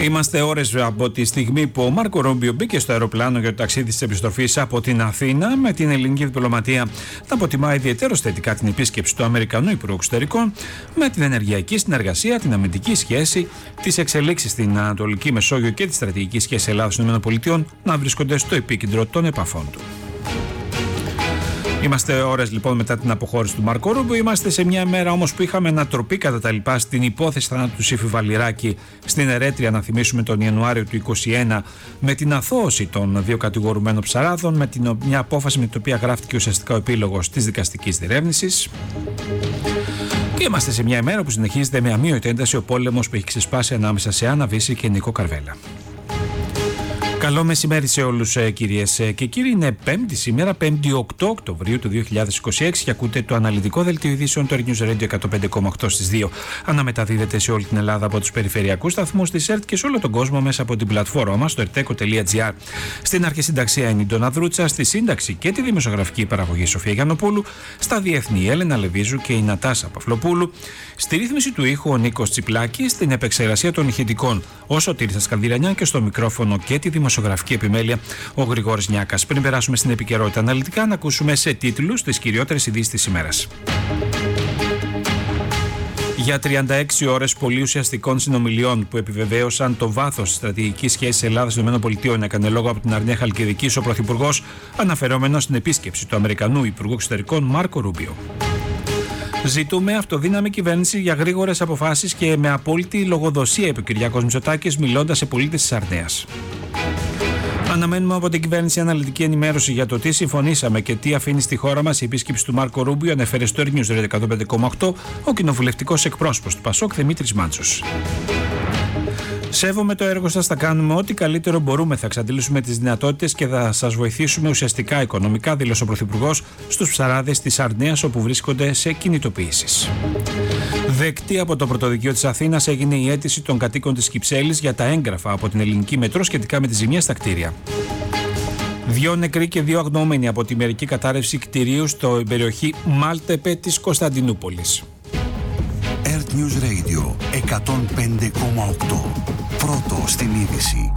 Είμαστε ώρες από τη στιγμή που ο Μάρκο Ρούμπιο μπήκε στο αεροπλάνο για το ταξίδι της επιστροφής από την Αθήνα, με την ελληνική διπλωματία να αποτιμά ιδιαίτερως θετικά την επίσκεψη του Αμερικανού Υπουργού Εξωτερικών, με την ενεργειακή συνεργασία, την αμυντική σχέση, τις εξελίξεις στην Ανατολική Μεσόγειο και τη στρατηγική σχέση Ελλάδος-ΗΠΑ να βρίσκονται στο επίκεντρο των επαφών του. Είμαστε ώρες λοιπόν μετά την αποχώρηση του Μάρκο Ρούμπιο. Είμαστε σε μια μέρα όμως που είχαμε ανατροπή κατά τα λοιπά στην υπόθεση θανάτου του Σύφη Βαλιράκη στην Ερέτρια, να θυμίσουμε, τον Ιανουάριο του 2021, με την αθώωση των δύο κατηγορουμένων ψαράδων, με μια απόφαση με την οποία γράφτηκε ουσιαστικά ο επίλογος της δικαστικής διερεύνησης. Και είμαστε σε μια ημέρα που συνεχίζεται με αμείωτη ένταση ο πόλεμος που έχει ξεσπάσει ανάμεσα σε Άννα Βύση και Νίκο Καρβέλα. Καλό μεσημέρι σε όλους, κυρίες και κύριοι. Είναι Πέμπτη σήμερα, 5η 8 Οκτωβρίου του 2026, και ακούτε το αναλυτικό δελτίο ειδήσεων του News Radio 105,8 στις 2. Αναμεταδίδεται σε όλη την Ελλάδα από τους περιφερειακούς σταθμούς της ΕΡΤ και σε όλο τον κόσμο μέσα από την πλατφόρμα μας, το erteco.gr. Στην αρχισυνταξία είναι η Ντόνα Δρούτσα, στη σύνταξη και τη δημοσιογραφική παραγωγή Σοφία Γιαννοπούλου, στα διεθνή η Έλενα Λεβίζου και η Νατάσα Παυλοπούλου, στη ρύθμιση του ήχου ο Νίκος Τσιπλάκης, στην επεξεργασία των ηχητικών ο Σωτήρης Σκανδυρανιά και στο μικρόφωνο και τη δημοσιογραφική επιμέλεια ο Γρηγόρης Νιάκας. Πριν περάσουμε στην επικαιρότητα αναλυτικά, να ακούσουμε σε τίτλους τις κυριότερες ειδήσεις της ημέρας. Για 36 ώρες πολύ ουσιαστικών συνομιλιών που επιβεβαίωσαν το βάθος της στρατηγικής σχέσης Ελλάδας-ΗΠΑ έκανε λόγο από την Αρνία Χαλκιδικής ο Πρωθυπουργός, αναφερόμενος στην επίσκεψη του Αμερικανού Υπουργού Εξωτερικών Μάρκο Ρούμπιο. Ζητούμε αυτοδύναμη κυβέρνηση για γρήγορες αποφάσεις και με απόλυτη λογοδοσία, είπε ο Κυριάκος Μητσοτάκης, μιλώντας σε πολίτες της Αρνέας. Αναμένουμε από την κυβέρνηση αναλυτική ενημέρωση για το τι συμφωνήσαμε και τι αφήνει στη χώρα μας η επίσκεψη του Μάρκο Ρούμπιο, ανέφερε στο News Radio 105,8 ο κοινοβουλευτικός εκπρόσωπος του ΠΑΣΟΚ Δημήτρης Μάντσος. Σέβομαι το έργο σας, θα κάνουμε ό,τι καλύτερο μπορούμε, θα εξαντλήσουμε τις δυνατότητες και θα σας βοηθήσουμε ουσιαστικά οικονομικά, δήλωσε ο Πρωθυπουργός στους ψαράδες της Αρνέας, όπου βρίσκονται σε κινητοποιήσεις. Δεκτή από το Πρωτοδικείο της Αθήνας έγινε η αίτηση των κατοίκων της Κυψέλης για τα έγγραφα από την Ελληνική Μετρό σχετικά με τη ζημία στα κτίρια. 2 νεκροί και 2 αγνοούμενοι από τη μερική κατάρρευση κτηρίου στο περιοχή Μάλτεπε της Κωνσταντινούπολης. Earth News Radio 105,8. Πρώτο στην είδηση.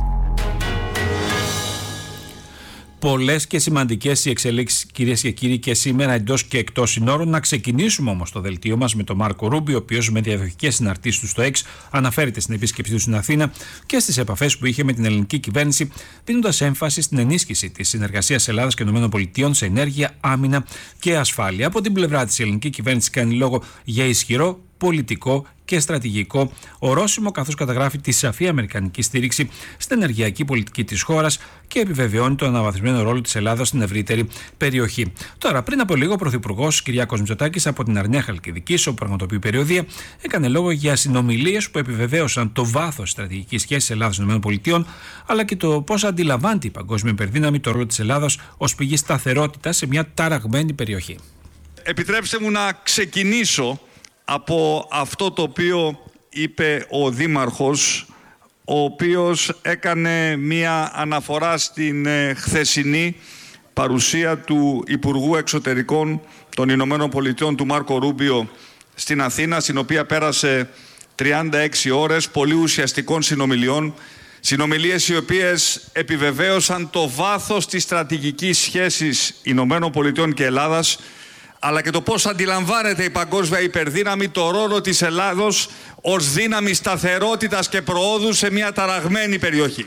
Πολλές και σημαντικές οι εξελίξεις, κυρίες και κύριοι, και σήμερα εντός και εκτός συνόρων. Να ξεκινήσουμε όμως το δελτίο μας με τον Μάρκο Ρούμπιο, ο οποίος με διαδοχικές συναρτήσεις του στο X αναφέρεται στην επίσκεψή του στην Αθήνα και στις επαφές που είχε με την ελληνική κυβέρνηση, δίνοντας έμφαση στην ενίσχυση της συνεργασίας Ελλάδας και ΗΠΑ σε ενέργεια, άμυνα και ασφάλεια. Από την πλευρά της, η ελληνική κυβέρνηση κάνει λόγο για ισχυρό πολιτικό και στρατηγικό ορόσημο, καθώς καταγράφει τη σαφή αμερικανική στήριξη στην ενεργειακή πολιτική της χώρας και επιβεβαιώνει τον αναβαθμισμένο ρόλο της Ελλάδας στην ευρύτερη περιοχή. Τώρα, πριν από λίγο, ο Πρωθυπουργός Κυριάκος Μητσοτάκης από την Αρνία Χαλκιδικής, όπου πραγματοποιεί περιοδεία, έκανε λόγο για συνομιλίες που επιβεβαίωσαν το βάθος στρατηγικής σχέσης Ελλάδας-ΗΠΑ, αλλά και το πώς αντιλαμβάνεται η παγκόσμια υπερδύναμη το ρόλο της Ελλάδας ως πηγή σταθερότητας σε μια ταραγμένη περιοχή. Επιτρέψτε μου να ξεκινήσω από αυτό το οποίο είπε ο Δήμαρχος, ο οποίος έκανε μία αναφορά στην χθεσινή παρουσία του Υπουργού Εξωτερικών των Ηνωμένων Πολιτειών, του Μάρκο Ρούμπιο, στην Αθήνα, στην οποία πέρασε 36 ώρες πολύ ουσιαστικών συνομιλιών. Συνομιλίες οι οποίες επιβεβαίωσαν το βάθος της στρατηγικής σχέσης Ηνωμένων Πολιτειών και Ελλάδας, αλλά και το πώς αντιλαμβάνεται η παγκόσμια υπερδύναμη το ρόλο της Ελλάδος ως δύναμη σταθερότητας και προόδου σε μια ταραγμένη περιοχή.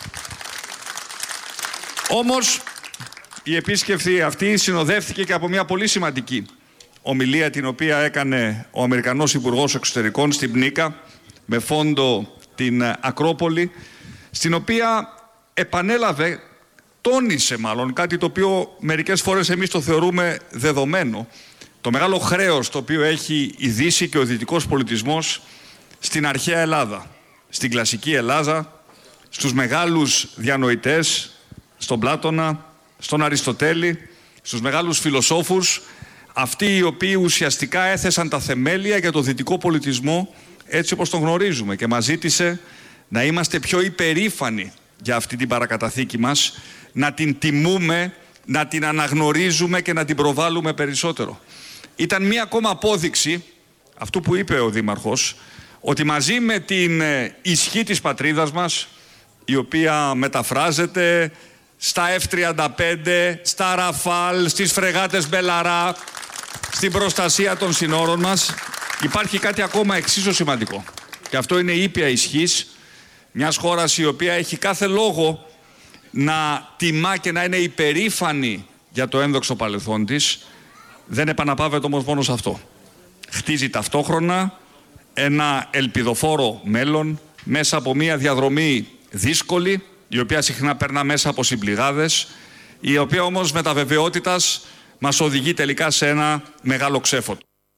Όμως, η επίσκεψη αυτή συνοδεύτηκε και από μια πολύ σημαντική ομιλία, την οποία έκανε ο Αμερικανός Υπουργός Εξωτερικών στην Πνίκα, με φόντο την Ακρόπολη, στην οποία επανέλαβε, τόνισε μάλλον κάτι το οποίο μερικές φορές εμείς το θεωρούμε δεδομένο, το μεγάλο χρέος το οποίο έχει η Δύση και ο δυτικός πολιτισμός στην αρχαία Ελλάδα, στην κλασική Ελλάδα, στους μεγάλους διανοητές, στον Πλάτωνα, στον Αριστοτέλη, στους μεγάλους φιλοσόφους, αυτοί οι οποίοι ουσιαστικά έθεσαν τα θεμέλια για το δυτικό πολιτισμό έτσι όπως τον γνωρίζουμε, και μας ζήτησε να είμαστε πιο υπερήφανοι για αυτή την παρακαταθήκη μας, να την τιμούμε, να την αναγνωρίζουμε και να την προβάλλουμε περισσότερο. Ήταν μία ακόμα απόδειξη αυτού που είπε ο Δήμαρχος, ότι μαζί με την ισχύ της πατρίδας μας, η οποία μεταφράζεται στα F-35, στα Ραφάλ, στις φρεγάτες Μπελαρά, στην προστασία των συνόρων μας, υπάρχει κάτι ακόμα εξίσου σημαντικό. Και αυτό είναι η ήπια ισχύς μιας χώρας η οποία έχει κάθε λόγο να τιμά και να είναι υπερήφανη για το ένδοξο παρελθόν της. Δεν επαναπαύεται όμως μόνο σε αυτό. Χτίζει ταυτόχρονα ένα ελπιδοφόρο μέλλον μέσα από μια διαδρομή δύσκολη, η οποία συχνά περνά μέσα από συμπληγάδες, η οποία όμως με τα βεβαιότητας μας οδηγεί τελικά σε ένα μεγάλο ξέφωτο.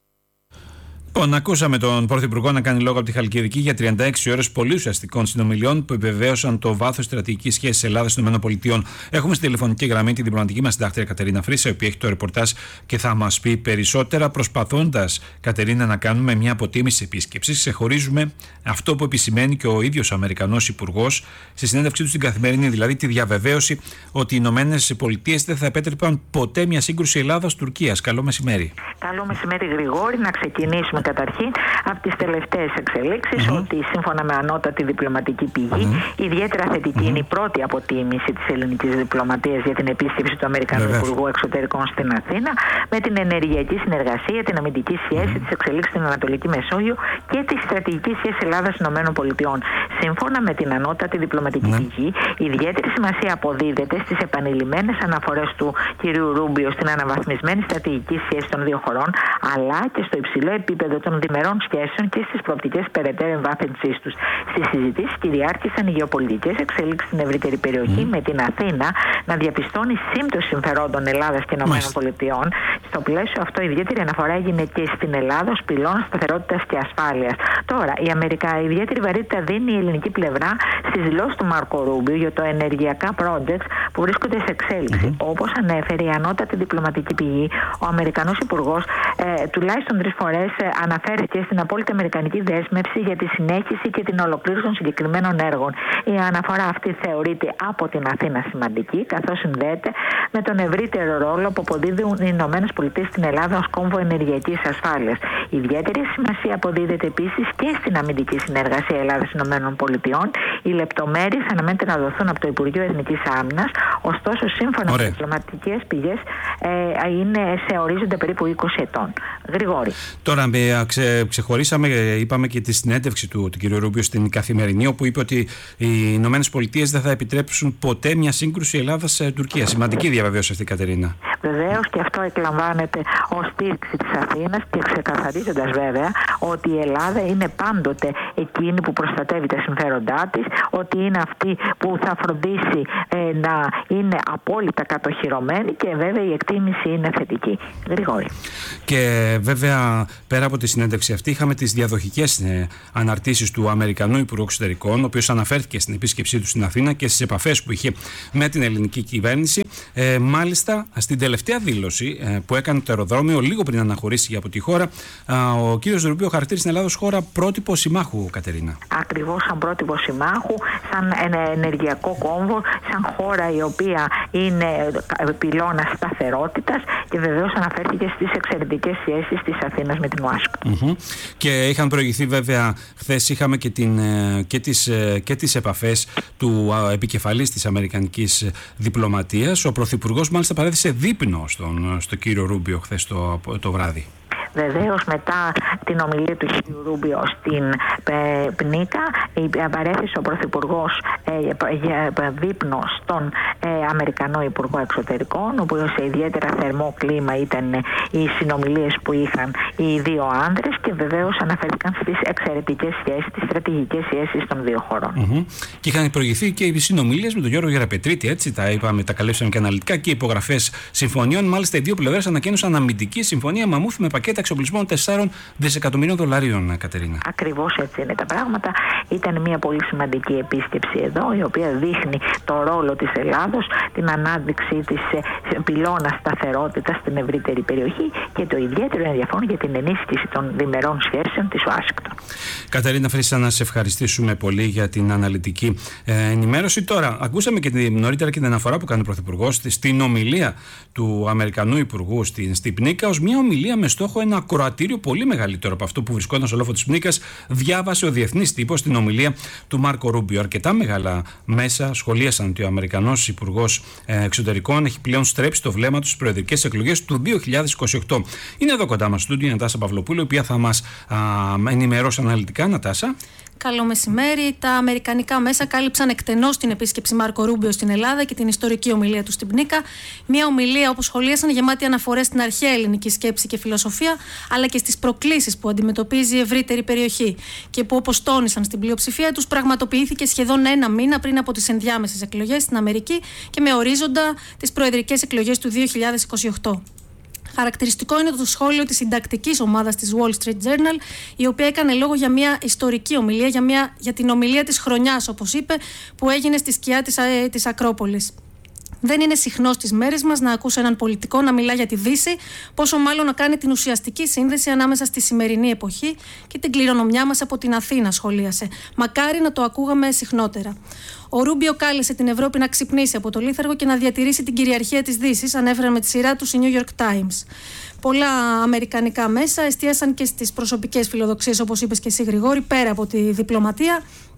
Λοιπόν, ακούσαμε τον Πρωθυπουργό να κάνει λόγο από τη Χαλκιδική για 36 ώρες πολύ ουσιαστικών συνομιλιών που επιβεβαίωσαν το βάθος στρατηγικής σχέσης Ελλάδα-ΗΠΑ. Έχουμε στη τηλεφωνική γραμμή τη διπλωματική μας συντάκτρια Κατερίνα Φρύσα, η οποία έχει το ρεπορτάζ και θα μας πει περισσότερα. Προσπαθώντας, Κατερίνα, να κάνουμε μια αποτίμηση επίσκεψης, ξεχωρίζουμε αυτό που επισημαίνει και ο ίδιος ο Αμερικανός Υπουργός στη συνέντευξή του στην Καθημερινή, δηλαδή τη διαβεβαίωση ότι οι ΗΠΑ δεν θα επέτρεπαν ποτέ μια σύγκρουση Ελλάδας-Τουρκίας. Καλό μεσημέρι. Καλό μεσημέρι, Γρηγόρη. Να ξεκινήσουμε καταρχήν από τις τελευταίες εξελίξεις, ότι σύμφωνα με ανώτατη διπλωματική πηγή, ιδιαίτερα θετική είναι η πρώτη αποτίμηση της ελληνικής διπλωματίας για την επίσκεψη του Αμερικανού Υπουργού Εξωτερικών στην Αθήνα, με την ενεργειακή συνεργασία, την αμυντική σχέση, τις εξελίξεις στην Ανατολική Μεσόγειο και τη στρατηγική σχέση Ελλάδα-ΗΠΑ. Σύμφωνα με την ανώτατη διπλωματική πηγή, ιδιαίτερη σημασία αποδίδεται στις επανειλημμένες αναφορές του κ. Ρούμπιο στην αναβαθμισμένη στρατηγική σχέση των δύο χωρών, αλλά και στο υψηλό επίπεδο των διμερών σχέσεων και στις προοπτικές περαιτέρω εμβάθυνσής τους. Στις συζητήσεις κυριάρχησαν οι γεωπολιτικές εξελίξεις στην ευρύτερη περιοχή, με την Αθήνα να διαπιστώνει σύμπτωση συμφερόντων Ελλάδας και ΗΠΑ. Στο πλαίσιο αυτό, ιδιαίτερη αναφορά έγινε και στην Ελλάδα ως πυλώνα σταθερότητας και ασφάλειας. Τώρα, η ιδιαίτερη βαρύτητα δίνει η ελληνική πλευρά στις δηλώσεις του Μάρκο Ρούμπιο για το ενεργειακά projects που βρίσκονται σε εξέλιξη. Όπως ανέφερε η ανώτατη διπλωματική πηγή, ο Αμερικανός Υπουργός τουλάχιστον 3 φορές αναφέρθηκε στην απόλυτη αμερικανική δέσμευση για τη συνέχιση και την ολοκλήρωση των συγκεκριμένων έργων. Η αναφορά αυτή θεωρείται από την Αθήνα σημαντική, καθώς συνδέεται με τον ευρύτερο ρόλο που αποδίδουν οι ΗΠΑ στην Ελλάδα ως κόμβο ενεργειακής ασφάλειας. Ιδιαίτερη σημασία αποδίδεται επίσης και στην αμυντική συνεργασία Ελλάδα-ΗΠΑ. Οι λεπτομέρειες αναμένεται να δοθούν από το Υπουργείο Εθνικής Άμυνας, ωστόσο, σύμφωνα με τις διπλωματικές πηγές, είναι σε ορίζοντα περίπου 20 ετών. Γρηγόρη. Τώρα, ξεχωρίσαμε, είπαμε και τη συνέντευξη του κ. Ρούμπιο στην Καθημερινή, όπου είπε ότι οι ΗΠΑ δεν θα επιτρέψουν ποτέ μια σύγκρουση Ελλάδας-Τουρκίας. Σημαντική διαβεβαίωση αυτή, Κατερίνα. Βεβαίως, και αυτό εκλαμβάνεται ως στήριξη της Αθήνας, και ξεκαθαρίζοντας βέβαια ότι η Ελλάδα είναι πάντοτε εκείνη που προστατεύει τα συμφέροντά της, ότι είναι αυτή που θα φροντίσει να είναι απόλυτα κατοχυρωμένη, και βέβαια η εκτίμηση είναι θετική. Γρηγόρη. Και βέβαια, πέρα από τη συνέντευξη αυτή, είχαμε τις διαδοχικές αναρτήσεις του Αμερικανού Υπουργού Εξωτερικών, ο οποίος αναφέρθηκε στην επίσκεψή του στην Αθήνα και στις επαφές που είχε με την ελληνική κυβέρνηση. Μάλιστα, στην τελευταία δήλωση που έκανε το αεροδρόμιο, λίγο πριν αναχωρήσει από τη χώρα, ο κ. Ρούμπιο χαρακτήρισε την Ελλάδα ως χώρα πρότυπο συμμάχου, Κατερίνα. Ακριβώς, σαν πρότυπο συμμάχου, σαν ενεργειακό κόμβο, σαν χώρα η οποία είναι πυλώνα σταθερότητας, και βεβαίως αναφέρθηκε στις εξαιρετικές σχέσεις της Αθήνας με την Ουάσιγκτον. Και είχαν προηγηθεί, βέβαια, χθες είχαμε και τις επαφές του επικεφαλής της αμερικανικής διπλωματίας. Ο Πρωθυπουργός μάλιστα παρέδεισε δείπνο στον κύριο Ρούμπιο χθες το βράδυ. Βεβαίως, μετά την ομιλία του κ. Ρούμπιο στην Πνίκα, παρέθεσε ο Πρωθυπουργός δείπνο στον Αμερικανό Υπουργό Εξωτερικών, όπου σε ιδιαίτερα θερμό κλίμα ήταν οι συνομιλίες που είχαν οι δύο άνδρες, και βεβαίως αναφέρθηκαν στις εξαιρετικές σχέσεις, τις στρατηγικές σχέσεις των δύο χωρών. Και είχαν προηγηθεί και οι συνομιλίες με τον Γιώργο Γεραπετρίτη, έτσι τα είπαμε, τα καλύψαμε και αναλυτικά, και υπογραφές συμφωνιών. Μάλιστα, οι δύο πλευρές ανακοίνωσαν αμυντική συμφωνία μαμούθ με πακέτα εξοπλισμών 4 δισεκατομμυρίων δολαρίων, Κατερίνα. Ακριβώς έτσι είναι τα πράγματα. Ήταν μια πολύ σημαντική επίσκεψη εδώ, η οποία δείχνει το ρόλο της Ελλάδος, την ανάδειξη της πυλώνα σταθερότητας στην ευρύτερη περιοχή και το ιδιαίτερο ενδιαφέρον για την ενίσχυση των διμερών σχέσεων της Ουάσιγκτον. Κατερίνα Φρύσα, να σε ευχαριστήσουμε πολύ για την αναλυτική ενημέρωση. Τώρα, ακούσαμε και νωρίτερα και την αναφορά που κάνει ο Πρωθυπουργός στην ομιλία του Αμερικανού Υπουργού στην Πνίκα, ως μια ομιλία με στόχο ένα ακροατήριο πολύ μεγαλύτερο από αυτό που βρισκόταν στο λόφο της Πνίκας. Διάβασε ο διεθνής τύπος την ομιλία του Μάρκο Ρούμπιο. Αρκετά μεγάλα μέσα σχολίασαν ότι ο Αμερικανός Υπουργός Εξωτερικών έχει πλέον στρέψει το βλέμμα του στις προεδρικές εκλογές του 2028. Είναι εδώ κοντά μας στο στούντιο η Νατάσα Παυλοπούλου, η οποία θα μας ενημερώσει αναλυτικά. Νατάσα. Καλό μεσημέρι. Τα αμερικανικά μέσα κάλυψαν εκτενώς την επίσκεψη Μάρκο Ρούμπιο στην Ελλάδα και την ιστορική ομιλία του στην Πνίκα. Μια ομιλία, όπως σχολίασαν, γεμάτη αναφορές στην αρχαία ελληνική σκέψη και φιλοσοφία, αλλά και στις προκλήσεις που αντιμετωπίζει η ευρύτερη περιοχή και που, όπως τόνισαν στην πλειοψηφία τους, πραγματοποιήθηκε σχεδόν ένα μήνα πριν από τις ενδιάμεσες εκλογές στην Αμερική και με ορίζοντα τις προεδρικές εκλογές του 2028. Χαρακτηριστικό είναι το σχόλιο της συντακτικής ομάδας της Wall Street Journal, η οποία έκανε λόγο για μια ιστορική ομιλία, για την ομιλία της χρονιάς, όπως είπε, που έγινε στη σκιά της Ακρόπολης. Δεν είναι συχνό στις μέρες μας να ακούς έναν πολιτικό να μιλά για τη Δύση, πόσο μάλλον να κάνει την ουσιαστική σύνδεση ανάμεσα στη σημερινή εποχή και την κληρονομιά μας από την Αθήνα, σχολίασε. Μακάρι να το ακούγαμε συχνότερα. Ο Ρούμπιο κάλεσε την Ευρώπη να ξυπνήσει από το λίθαργο και να διατηρήσει την κυριαρχία της Δύσης, ανέφεραν με τη σειρά τους οι New York Times. Πολλά αμερικανικά μέσα εστίασαν και στις προσωπικές φιλοδοξίες, όπως είπες και εσύ, Γρηγόρη, πέρα από τη διπλωματία.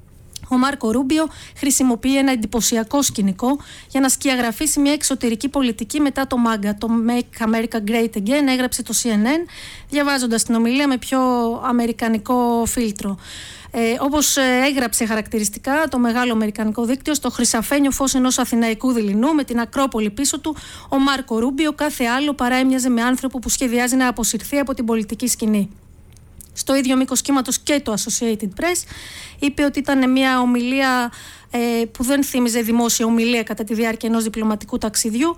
Ο Μάρκο Ρούμπιο χρησιμοποιεί ένα εντυπωσιακό σκηνικό για να σκιαγραφίσει μια εξωτερική πολιτική μετά το MAGA, το Make America Great Again, έγραψε το CNN, διαβάζοντας την ομιλία με πιο αμερικανικό φίλτρο. Όπως έγραψε χαρακτηριστικά το μεγάλο αμερικανικό δίκτυο, στο χρυσαφένιο φως ενός αθηναϊκού δειλινού με την Ακρόπολη πίσω του, ο Μάρκο Ρούμπιο κάθε άλλο παρά έμοιαζε με άνθρωπο που σχεδιάζει να αποσυρθεί από την πολιτική σκηνή. Στο ίδιο μήκος κύματος και το Associated Press είπε ότι ήταν μια ομιλία που δεν θύμιζε δημόσια ομιλία κατά τη διάρκεια ενός διπλωματικού ταξιδιού,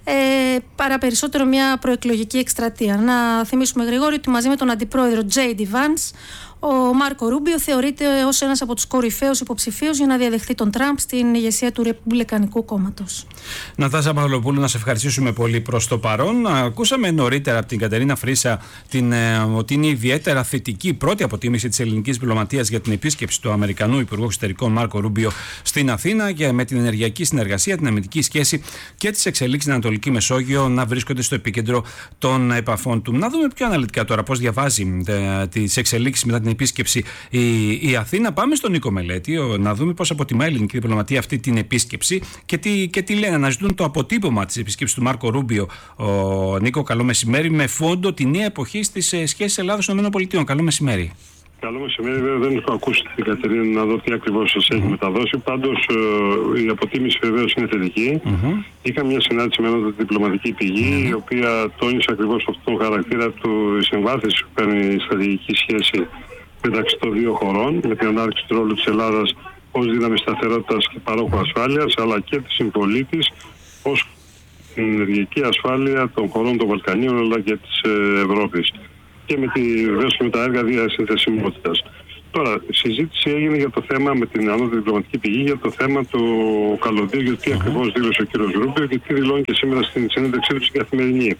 παρά περισσότερο μια προεκλογική εκστρατεία. Να θυμίσουμε, Γρηγόρη, ότι μαζί με τον αντιπρόεδρο J.D. Vance, ο Μάρκο Ρούμπιο θεωρείται ως ένας από τους κορυφαίους υποψηφίους για να διαδεχθεί τον Τραμπ στην ηγεσία του Ρεπουμπλικανικού κόμματος. Νατάσα Παυλοπούλου, να σε ευχαριστήσουμε πολύ προς το παρόν. Ακούσαμε νωρίτερα από την Κατερίνα Φρύσα ότι είναι ιδιαίτερα θετική η πρώτη αποτίμηση της ελληνικής διπλωματίας για την επίσκεψη του Αμερικανού Υπουργού Εξωτερικών Μάρκο Ρούμπιο στην Αθήνα και με την ενεργειακή συνεργασία, την αμυντική σχέση και τις εξελίξεις στην Ανατολική Μεσόγειο να βρίσκονται στο επίκεντρο των επαφών του. Να δούμε πιο αναλυτικά τώρα πώς διαβάζει τις εξελίξεις μετά την επίσκεψη η Αθήνα. Πάμε στον Νίκο Μελέτη να δούμε πώς αποτιμά η ελληνική διπλωματία αυτή την επίσκεψη και τι λένε. Αναζητούν το αποτύπωμα της επίσκεψης του Μάρκο Ρούμπιο. Νίκο, καλό μεσημέρι, με φόντο τη νέα εποχή στις σχέσεις Ελλάδος-ΗΠΑ. Καλό μεσημέρι. Καλό μεσημέρι, βέβαια δεν έχω ακούσει την Κατερίνα να δω τι ακριβώς σας έχει μεταδώσει. Πάντως η αποτίμηση βεβαίως είναι θετική. Είχα μια συνάντηση με μια διπλωματική πηγή, η οποία τόνισε ακριβώς αυτόν τον χαρακτήρα του εμβάθυνσης που παίρνει η στρατηγική σχέση μεταξύ των δύο χωρών, με την ανάρτηση του ρόλου της Ελλάδας ως δύναμη σταθερότητας και παρόχου ασφάλειας, αλλά και της συμπολίτης ως την ενεργειακή ασφάλεια των χωρών των Βαλκανίων αλλά και της Ευρώπης. Και βεβαίως και με τα έργα διασυνδεσιμότητας. Τώρα, η συζήτηση έγινε για το θέμα με την ανώτατη διπλωματική πηγή για το θέμα του καλωδίου, για τι ακριβώς δήλωσε ο κ. Ρούμπιο και τι δηλώνει και σήμερα στην συνέντευξή του στην Καθημερινή.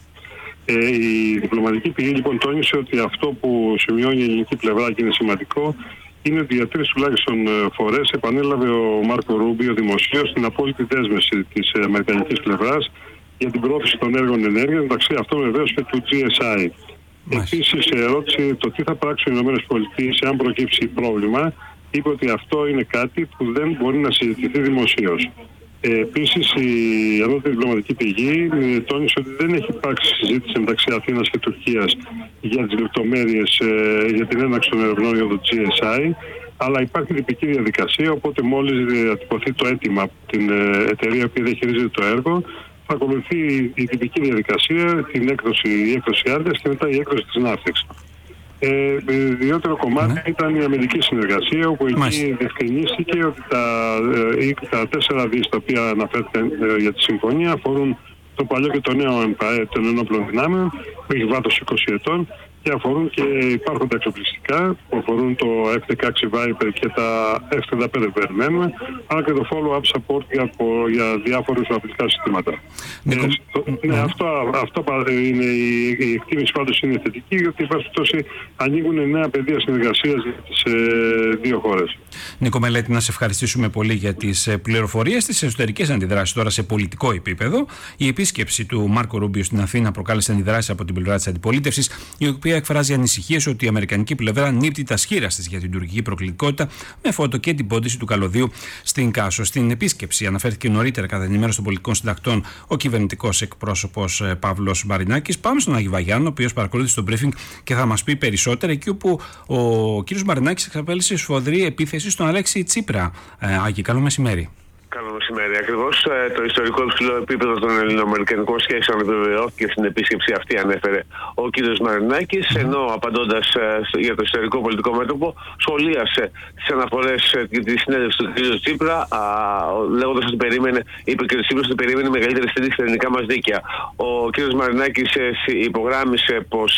Η διπλωματική πηγή λοιπόν τόνισε ότι αυτό που σημειώνει η ελληνική πλευρά και είναι σημαντικό είναι ότι για 3 τουλάχιστον φορές επανέλαβε ο Μάρκο Ρούμπιο δημοσίως την απόλυτη δέσμευση της αμερικανικής πλευράς για την πρόθεση των έργων ενέργειας, μεταξύ αυτών βεβαίως και του GSI. Επίσης, σε ερώτηση το τι θα πράξουν οι ΗΠΑ αν προκύψει πρόβλημα, είπε ότι αυτό είναι κάτι που δεν μπορεί να συζητηθεί δημοσίως. Επίσης, η ανώτατη διπλωματική πηγή τόνισε ότι δεν έχει υπάρξει συζήτηση μεταξύ Αθήνας και Τουρκίας για τις λεπτομέρειες για την έναρξη των ερευνών για το GSI, αλλά υπάρχει τυπική διαδικασία, οπότε μόλις διατυπωθεί το αίτημα από την εταιρεία που διαχειρίζεται το έργο, θα ακολουθεί η τυπική διαδικασία, η έκδοση άδειας και μετά η έκδοση της ναύτεξης. Ιδιαίτερο κομμάτι ήταν η αμυντική συνεργασία, όπου εκεί διευκρινίστηκε ότι τα 4 δις τα οποία αναφέρθηκαν για τη συμφωνία αφορούν το παλιό και το νέο ΕΜΠΑΕ των ενόπλων δυνάμεων, που έχει βάθος 20 ετών, και αφορούν και υπάρχοντα εξοπλιστικά που αφορούν το F-16 Viper και τα F-35 Vermen, αλλά και το follow-up support για διάφορους αφρικά συστήματα. Αυτό είναι η εκτίμηση, πάντως είναι θετική, γιατί υπάρχει ανοίγουν νέα πεδία συνεργασίας για τις δύο χώρες. Νίκο Μελέτη, να σε ευχαριστήσουμε πολύ για τις πληροφορίες, τις εσωτερικές αντιδράσεις τώρα σε πολιτικό επίπεδο. Η επίσκεψη του Μάρκο Ρούμπιο στην Αθήνα προκάλεσε αντιδράσεις από την πλευρά της αντιπολίτευσης, η οποία εκφράζει ανησυχίες ότι η αμερικανική πλευρά νύπτει τα σχήρας της για την τουρκική προκλητικότητα, με φώτο και την πόντιση του καλωδίου στην Κάσο. Στην επίσκεψη αναφέρθηκε νωρίτερα κατά ενημέρωση των πολιτικών συντακτών ο κυβερνητικός εκπρόσωπος Παύλος Μαρινάκης. Πάμε στον Άγη Βαγιάννη, ο οποίος παρακολούθησε το briefing και θα μας πει περισσότερα, εκεί όπου ο κ. Μαρινάκης εξαπέλυσε σφοδρή επίθεση στον Αλέξη Τσίπρα. Άγη, καλό μεσημέρι. Καλό μεσημέρι. Ακριβώς το ιστορικό υψηλό επίπεδο των ελληνοαμερικανικών σχέσεων επιβεβαιώθηκε στην επίσκεψη αυτή, ανέφερε ο κ. Μαρινάκης, ενώ απαντώντας για το ιστορικό πολιτικό μέτωπο, σχολίασε τις αναφορές και τη συνέντευξη του κ. Τσίπρα, λέγοντας ότι είπε κ. Τσίπρας ότι περίμενε μεγαλύτερη στήριξη στα ελληνικά μας δίκαια. Ο κ. Μαρινάκης υπογράμμισε πως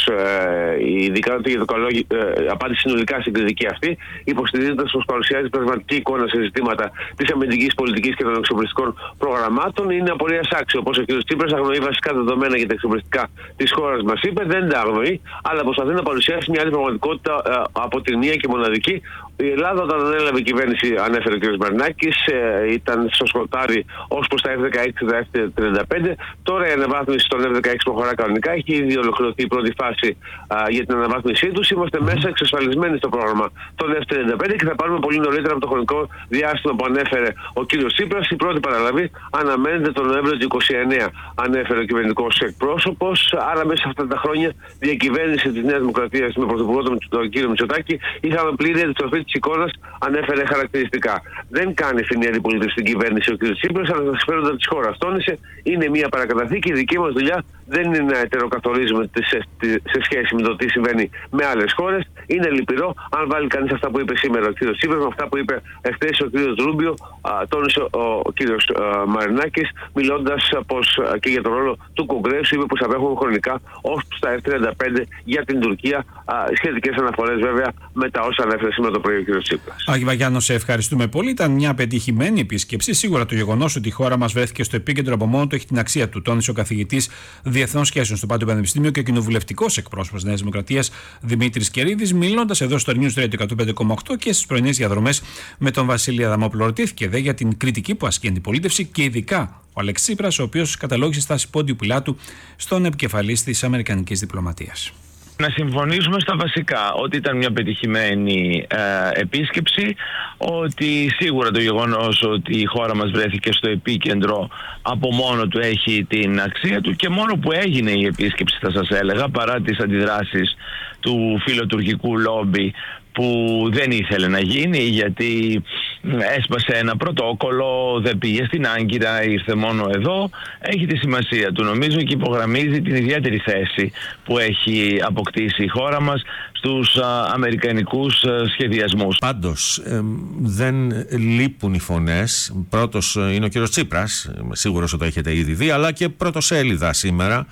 ειδικά για το καλό απάντησε συνολικά στην κριτική αυτή, υποστηρίζοντας πως παρουσιάζει πραγματική εικόνα σε ζητήματα της αμυντικής πολιτικής και των εξοπλιστικών προγραμμάτων. Είναι απορίας άξιο πως ο κ. Τσίπρας αγνοεί βασικά δεδομένα για τα εξοπλιστικά της χώρας μας, είπε, δεν τα αγνοεί, αλλά προσπαθεί να παρουσιάσει μια άλλη πραγματικότητα από τη μία και μοναδική. Η Ελλάδα, όταν ανέλαβε η κυβέρνηση, ανέφερε ο κ. Μαρινάκης, ήταν στο σκοτάδι ως προς τα F-16 και τα F-35. Τώρα η αναβάθμιση των F-16 προχωρά κανονικά. Έχει ήδη ολοκληρωθεί η πρώτη φάση για την αναβάθμισή τους. Είμαστε μέσα εξασφαλισμένοι στο πρόγραμμα των F-35 και θα πάρουμε πολύ νωρίτερα από το χρονικό διάστημα που ανέφερε ο κ. Τσίπρας. Η πρώτη παραλαβή αναμένεται τον Νοέμβριο του 2029, ανέφερε ο κυβερνητικός εκπρόσωπος. Άρα, μέσα σε αυτά τα χρόνια διακυβέρνηση της Νέας Δημοκρατίας με πρωθυπουργό τον κ. Μητσοτάκη είχαμε πλήρη αντιστροφή της εικόνας, ανέφερε χαρακτηριστικά. Δεν κάνει φθηνή αντιπολίτευση στην κυβέρνηση ο κ. Τσίπρας, αλλά τα συμφέροντα της χώρας. Τόνισε, είναι μια παρακαταθήκη. Η δική μας δουλειά δεν είναι να ετεροκαθορίζουμε σε σχέση με το τι συμβαίνει με άλλες χώρες. Είναι λυπηρό. Αν βάλει κανείς αυτά που είπε σήμερα ο κ. Τσίπρας με αυτά που είπε εχθές ο κ. Ρούμπιο, τόνισε ο κ. Μαρινάκης, μιλώντας πως και για τον ρόλο του Κογκρέσου, είπε πως θα έχουμε χρονικά ως στα F-35 για την Τουρκία. Σχετικές αναφορές βέβαια με τα όσα ανέφερε σήμερα το πρωί ο κ. Τσίπρας. Άγη Βαγιάννο, σε ευχαριστούμε πολύ. Ήταν μια πετυχημένη επίσκεψη. Σίγουρα το γεγονός ότι η χώρα μας βρέθηκε στο επίκεντρο από μόνο του έχει την αξία του, τόνισε ο καθηγητής Διεθνών Σχέσεων στο Πάντιο Πανεπιστήμιο και κοινοβουλευτικός εκπρόσωπος Νέας Δημοκρατίας Δημήτρης Κερίδης, μιλώντας εδώ στο News Radio 105,8 και στις πρωινές διαδρομές με τον Βασίλη Αδαμόπουλο. Ρωτήθηκε δε για την κριτική που ασκεί η αντιπολίτευση και ειδικά ο Αλέξης Τσίπρας, ο οποίος καταλόγησε στάση Πόντιου Πιλάτου στον επικεφαλής της αμερικανικής διπλωματίας. Να συμφωνήσουμε στα βασικά, ότι ήταν μια πετυχημένη επίσκεψη, ότι σίγουρα το γεγονός ότι η χώρα μας βρέθηκε στο επίκεντρο από μόνο του έχει την αξία του και μόνο που έγινε η επίσκεψη, θα σας έλεγα, παρά τις αντιδράσεις του φιλοτουρκικού λόμπι που δεν ήθελε να γίνει γιατί έσπασε ένα πρωτόκολλο, δεν πήγε στην Άγκυρα, ήρθε μόνο εδώ, έχει τη σημασία του νομίζω και υπογραμμίζει την ιδιαίτερη θέση που έχει αποκτήσει η χώρα μας στους αμερικανικούς σχεδιασμούς. Πάντως δεν λείπουν οι φωνές. Πρώτος είναι ο κύριος Τσίπρας, σίγουρος ότι το έχετε ήδη δει, αλλά και πρωτοσέλιδα σήμερα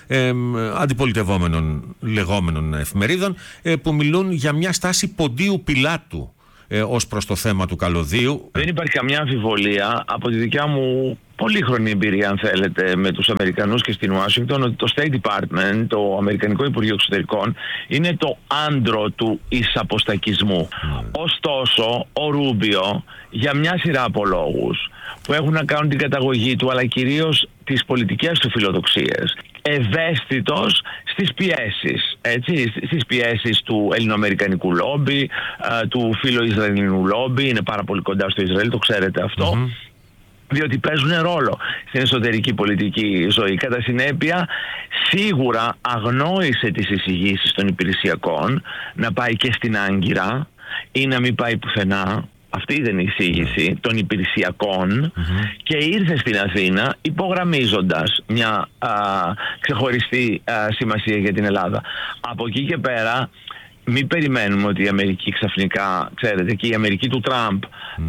αντιπολιτευόμενων λεγόμενων εφημερίδων που μιλούν για μια στάση Ποντίου Πιλάτου ως προς το θέμα του καλωδίου. Δεν υπάρχει καμιά αμφιβολία από τη δικιά μου πολύχρονη εμπειρία, αν θέλετε, με τους Αμερικανούς και στην Ουάσιγκτον, ότι το State Department, το Αμερικανικό Υπουργείο Εξωτερικών, είναι το άντρο του εισαποστακισμού. Ωστόσο, ο Ρούμπιο, για μια σειρά από λόγους που έχουν να κάνουν την καταγωγή του, αλλά κυρίως τις πολιτικές του φιλοδοξίες, ευαίσθητος στις πιέσεις, έτσι, στις πιέσεις του ελληνοαμερικανικού λόμπι, του φιλοϊσραηλινού λόμπι, είναι πάρα πολύ κοντά στο Ισραήλ, το ξέρετε αυτό, διότι παίζουν ρόλο στην εσωτερική πολιτική ζωή. Κατά συνέπεια, σίγουρα αγνόησε τις εισηγήσεις των υπηρεσιακών να πάει και στην Άγκυρα ή να μην πάει πουθενά. Αυτή ήταν η εισήγηση των υπηρεσιακών και ήρθε στην Αθήνα υπογραμμίζοντας μια ξεχωριστή σημασία για την Ελλάδα. Από εκεί και πέρα μην περιμένουμε ότι η Αμερική ξαφνικά, ξέρετε, και η Αμερική του Τραμπ,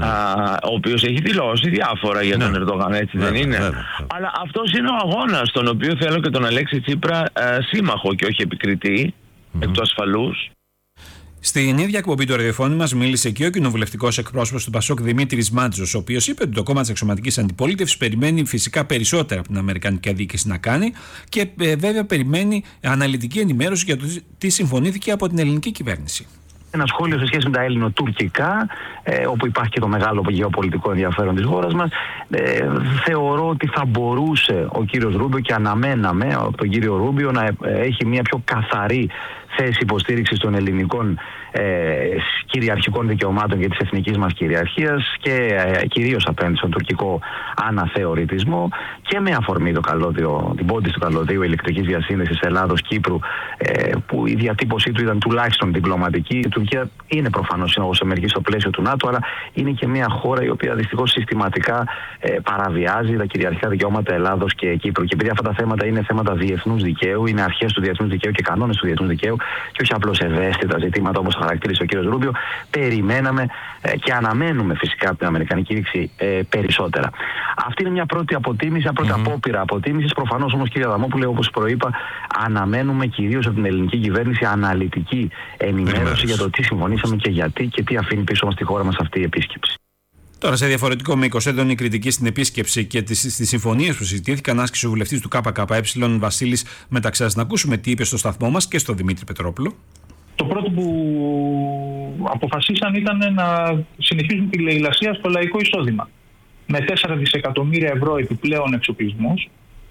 ο οποίος έχει δηλώσει διάφορα για τον Ερντογάν, έτσι δεν είναι? Αλλά αυτός είναι ο αγώνας, τον οποίο θέλω και τον Αλέξη Τσίπρα σύμμαχο και όχι επικριτή. εκ του ασφαλούς. Στην ίδια εκπομπή του ραδιοφώνου μας μίλησε και ο κοινοβουλευτικός εκπρόσωπος του Πασόκ Δημήτρης Μάντζος, ο οποίος είπε ότι το κόμμα της εξωματικής αντιπολίτευσης περιμένει φυσικά περισσότερα από την Αμερικανική διοίκηση να κάνει και βέβαια περιμένει αναλυτική ενημέρωση για το τι συμφωνήθηκε από την ελληνική κυβέρνηση. Ένα σχόλιο σε σχέση με τα ελληνοτουρκικά, όπου υπάρχει και το μεγάλο γεωπολιτικό ενδιαφέρον της χώρας μας. Θεωρώ ότι θα μπορούσε ο κύριος Ρούμπιο, και αναμέναμε από τον κύριο Ρούμπιο, να έχει μια πιο καθαρή θέση υποστήριξης των ελληνικών κυριαρχικών δικαιωμάτων και της εθνικής μας κυριαρχίας και κυρίως απέναντι στον τουρκικό αναθεωρητισμό, και με αφορμή την πόντιση του καλώδιου ηλεκτρικής διασύνδεσης Ελλάδος-Κύπρου, που η διατύπωσή του ήταν τουλάχιστον διπλωματική. Η Τουρκία είναι προφανώς σύμμαχος Αμερικής στο πλαίσιο του ΝΑΤΟ, αλλά είναι και μια χώρα η οποία δυστυχώς συστηματικά παραβιάζει τα κυριαρχικά δικαιώματα Ελλάδος και Κύπρου. Και επειδή αυτά τα θέματα είναι θέματα διεθνούς δικαίου, είναι αρχές του διεθνούς δικαίου και κανόνες του διεθνούς δικαίου, και όχι απλώς ευαίσθητα ζητήματα όπως χαρακτήρισε ο κ. Ρούμπιο, περιμέναμε και αναμένουμε φυσικά από την Αμερικανική δίκηση περισσότερα. Αυτή είναι μια πρώτη αποτίμηση, μια πρώτη απόπειρα αποτίμησης. Προφανώς όμως, κ. Αδαμόπουλε, όπως προείπα, αναμένουμε κυρίως από την ελληνική κυβέρνηση αναλυτική ενημέρωση για το τι συμφωνήσαμε και γιατί και τι αφήνει πίσω μας στη χώρα μας αυτή η επίσκεψη. Τώρα, σε διαφορετικό μήκος, έντονη κριτική στην επίσκεψη και στις συμφωνίες που συζητήθηκαν, άσκησε ο βουλευτής του ΚΚΕ Βασίλης Μεταξάς. Να ακούσουμε τι είπε στο σταθμό μας και στον Δημήτρη Πετρόπουλο. Το πρώτο που αποφασίσαν ήταν να συνεχίσουν τη λαιλασία στο λαϊκό εισόδημα. Με 4 δισεκατομμύρια ευρώ επιπλέον εξοπλισμούς,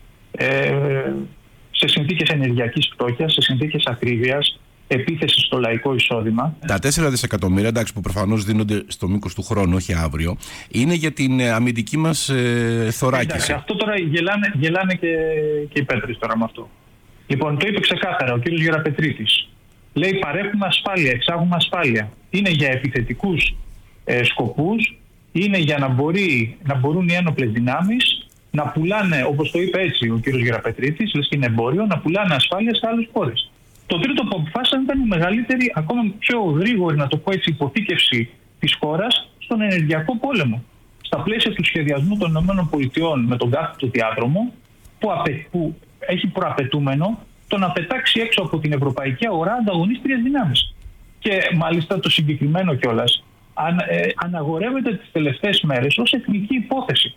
σε συνθήκες ενεργειακής φτώχειας, σε συνθήκες ακρίβειας, επίθεση στο λαϊκό εισόδημα. Τα 4 δισεκατομμύρια, εντάξει, που προφανώς δίνονται στο μήκος του χρόνου, όχι αύριο, είναι για την αμυντική μας θωράκιση. Εντάξει, αυτό τώρα γελάνε και οι Πέτρες τώρα με αυτό. Λοιπόν, το είπε ξεκάθαρα ο κύριος Γεραπετρίτης. Λέει, παρέχουμε ασφάλεια, εξάγουμε ασφάλεια. Είναι για επιθετικούς σκοπούς, είναι για να μπορούν οι ένοπλες δυνάμεις να πουλάνε, όπως το είπε έτσι ο κύριος Γεραπετρίτης, λες και είναι εμπόριο, να πουλάνε ασφάλεια σε άλλες χώρες. Το τρίτο που αποφάσισαν ήταν η μεγαλύτερη, ακόμα πιο γρήγορη, να το πω έτσι, υποθήκευση της χώρας στον ενεργειακό πόλεμο. Στα πλαίσια του σχεδιασμού των ΗΠΑ με τον κάθετο διάδρομο, που έχει προαπαιτούμενο το να πετάξει έξω από την ευρωπαϊκή αγορά ανταγωνίστριες δυνάμεις. Και μάλιστα το συγκεκριμένο κιόλας αναγορεύεται τις τελευταίες μέρες ως εθνική υπόθεση.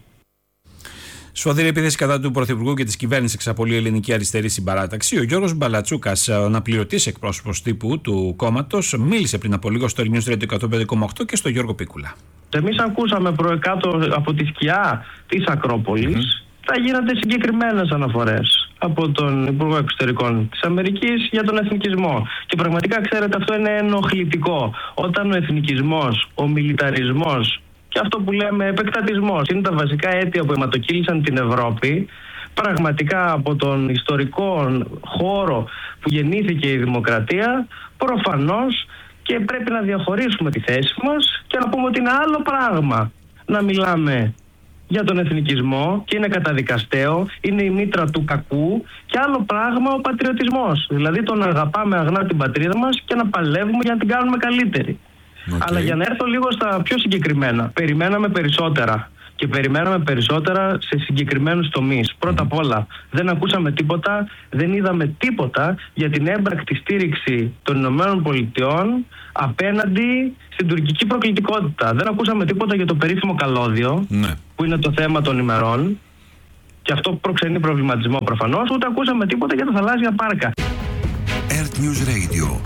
Σφοδρή επίθεση κατά του Πρωθυπουργού και της κυβέρνησης εξαπολύει η Ελληνική Αριστερή Συμπαράταξη. Ο Γιώργος Μπαλατσούκας, ο αναπληρωτής εκπρόσωπος τύπου του κόμματος, μίλησε πριν από λίγο στο News Radio 105,8 και στο Γιώργο Πίκουλα. Εμείς ακούσαμε προεκάτω από τη σκιά της Ακρόπολης, θα γίνονται συγκεκριμένες αναφορές από τον Υπουργό Εξωτερικών της Αμερικής για τον εθνικισμό. Και πραγματικά, ξέρετε, αυτό είναι ενοχλητικό. Όταν ο εθνικισμός, ο μιλιταρισμός και αυτό που λέμε επεκτατισμός είναι τα βασικά αίτια που αιματοκύλησαν την Ευρώπη, πραγματικά από τον ιστορικό χώρο που γεννήθηκε η δημοκρατία, προφανώς και πρέπει να διαχωρίσουμε τη θέση μας και να πούμε ότι είναι άλλο πράγμα να μιλάμε για τον εθνικισμό και είναι καταδικαστέο, είναι η μήτρα του κακού, και άλλο πράγμα ο πατριωτισμός. Δηλαδή το να αγαπάμε αγνά την πατρίδα μας και να παλεύουμε για να την κάνουμε καλύτερη. Αλλά για να έρθω λίγο στα πιο συγκεκριμένα, περιμέναμε περισσότερα. Και περιμέναμε περισσότερα σε συγκεκριμένους τομείς. Πρώτα απ' όλα, δεν ακούσαμε τίποτα, δεν είδαμε τίποτα για την έμπρακτη στήριξη των ΗΠΑ απέναντι στην τουρκική προκλητικότητα. Δεν ακούσαμε τίποτα για το περίφημο καλώδιο, που είναι το θέμα των ημερών, και αυτό προξενεί προβληματισμό προφανώς, ούτε ακούσαμε τίποτα για τα θαλάσσια πάρκα. Earth News Radio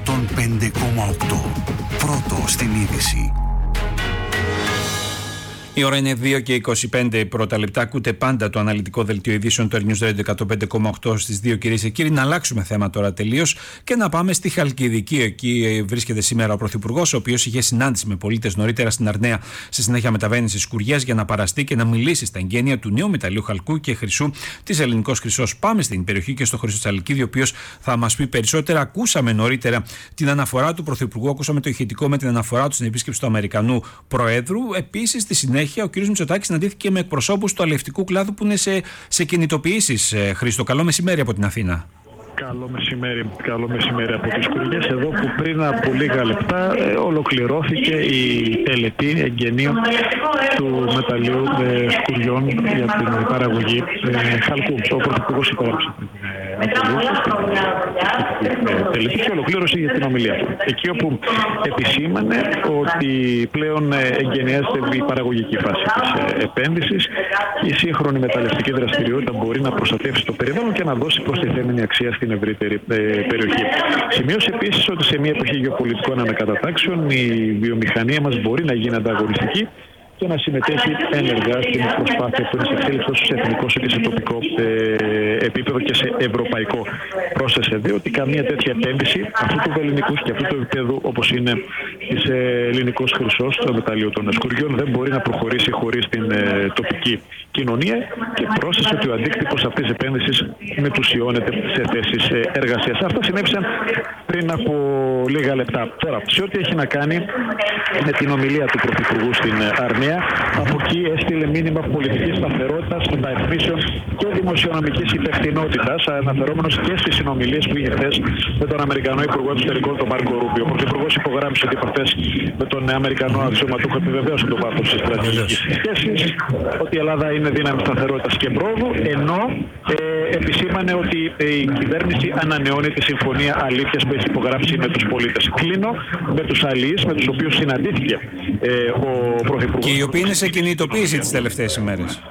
105,8. Πρώτο στην είδηση. Η ώρα είναι 2 και 25 πρώτα λεπτά. Ακούτε πάντα το αναλυτικό δελτίο ειδήσεων του Earth News Radio 105,8 στις 2, κυρίες και κύριοι. Να αλλάξουμε θέμα τώρα τελείως και να πάμε στη Χαλκιδική. Εκεί βρίσκεται σήμερα ο Πρωθυπουργός, ο οποίος είχε συνάντηση με πολίτες νωρίτερα στην Αρναία. Στη συνέχεια μεταβαίνει στις Σκουριές για να παραστεί και να μιλήσει στα εγγένεια του νέου μεταλλίου χαλκού και χρυσού της Ελληνικός Χρυσός. Πάμε στην περιοχή και στο Χρυσό Τσαλικίδη, ο οποίος θα μας πει περισσότερα. Ακούσαμε νωρίτερα την αναφορά του Πρωθυπουργού, ακούσαμε το ηχητικό με την αναφορά του στην επίσκεψη του Αμερικανού Προέδρου. Επίσης, στη συνέχεια, ο κ. Μητσοτάκης συναντήθηκε με εκπροσώπους του αλευτικού κλάδου που είναι σε κινητοποιήσεις. Χρήστο, καλό μεσημέρι από την Αθήνα. Καλό μεσημέρι από τις Σκουριές, εδώ που πριν από λίγα λεπτά ολοκληρώθηκε η τελετή εγγενείων του μεταλλίου σκουριών για την παραγωγή χαλκού. Ο Πρωθυπουργός υπέγραψε την τελική και ολοκλήρωση για την ομιλία του. Εκεί όπου επισήμανε ότι πλέον εγκαινιάζεται η παραγωγική φάση της επένδυσης, η σύγχρονη μεταλλευτική δραστηριότητα μπορεί να προστατεύσει το περιβάλλον και να δώσει προστιθέμενη αξία στην ευρύτερη περιοχή. Σημείωσε επίσης ότι σε μια εποχή γεωπολιτικών ανακατατάξεων η βιομηχανία μας μπορεί να γίνει ανταγωνιστική και να συμμετέχει ενεργά στην προσπάθεια που είναι σε εξέλιξη τόσο σε εθνικό όσο και σε τοπικό επίπεδο και σε ευρωπαϊκό. Πρόσθεσε δε ότι καμία τέτοια επένδυση αυτού του ελληνικού και αυτού του επίπεδου όπως είναι της ελληνικός χρυσός, το μεταλλείο των σκουριών, δεν μπορεί να προχωρήσει χωρίς την τοπική κοινωνία και πρόσθεσε ότι ο αντίκτυπος αυτής της επένδυσης μετουσιώνεται σε θέσεις εργασίας. Αυτά συνέβησαν πριν από λίγα λεπτά. Τώρα, σε ό,τι έχει να κάνει με την ομιλία του Πρωθυπουργού στην Αρνία, από εκεί έστειλε μήνυμα πολιτικής σταθερότητας, μεταρρυθμίσεων και δημοσιονομικής υπευθυνότητας, αναφερόμενος και στις συνομιλίες που είχε χθες με τον Αμερικανό Υπουργό Εξωτερικών, τον Μάρκο Ρούμπιο. Ο Πρωθυπουργός υπογράμμισε ότι επαφές με τον Αμερικανό αξιωματούχο επιβεβαίωσαν τον βάθος της στρατηγικής σχέσης, ότι η Ελλάδα είναι δύναμη σταθερότητας και πρόοδου, ενώ επισήμανε ότι η κυβέρνηση ανανεώνει τη συμφωνία αλήθειας που έχει υπογράψει με τους πολίτες. Κλείνω με τους αλλοίς, με τους οποίους συναντήθηκε ο Πρωθυπουργός. Και οι οποίοι είναι σε κινητοποίηση τις τελευταίες ημέρες.